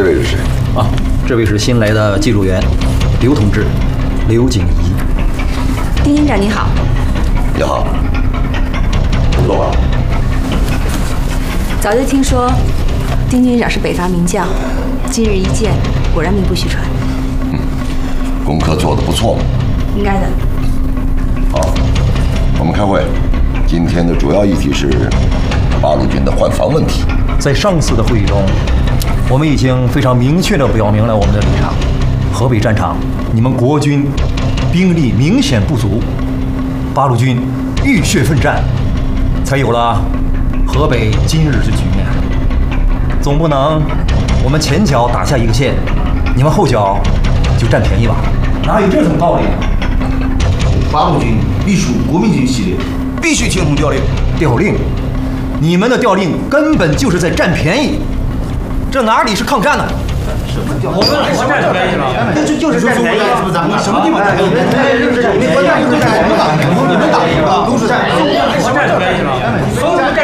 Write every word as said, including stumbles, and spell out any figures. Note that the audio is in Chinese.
这位是谁？ 啊，这位是新来的记录员，刘同志，刘景怡。 丁营长你好。 你好。工作好。 早就听说丁军长是北伐名将，今日一见，果然名不虚传。 嗯，功课做得不错。 应该的。 好，我们开会。今天的主要议题是八路军的换防问题。 在上次的会议中，我们已经非常明确地表明了我们的立场。河北战场，你们国军兵力明显不足，八路军浴血奋战，才有了河北今日之局面。总不能我们前脚打下一个县，你们后脚就占便宜吧？哪有这种道理？ 八路军隶属国民军系列，必须听从调令。 调令？你们的调令根本就是在占便宜，这哪里是抗战呢？ 什么叫？ 我们什么占便宜了？ 那就就是占便宜，是不是？咱们什么地方占便宜？你们国家就是占我们打，你们打都是占， 我占便宜了，所有的占